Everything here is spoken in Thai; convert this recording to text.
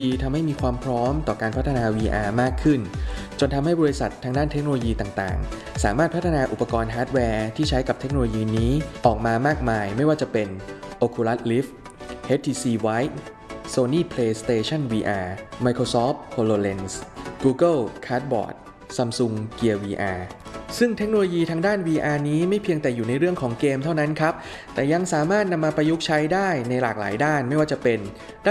ทำให้มีความพร้อมต่อการพัฒนา VR มากขึ้นจนทำให้บริษัททางด้านเทคโนโลยีต่างๆสามารถพัฒนาอุปกรณ์ฮาร์ดแวร์ที่ใช้กับเทคโนโลยีนี้ออกมามากมายไม่ว่าจะเป็น Oculus Rift, HTC Vive, Sony PlayStation VR, Microsoft HoloLens, Google Cardboard, Samsung Gear VR ซึ่งเทคโนโลยีทางด้าน VR นี้ไม่เพียงแต่อยู่ในเรื่องของเกมเท่านั้นครับแต่ยังสามารถนำมาประยุกต์ใช้ได้ในหลากหลายด้านไม่ว่าจะเป็น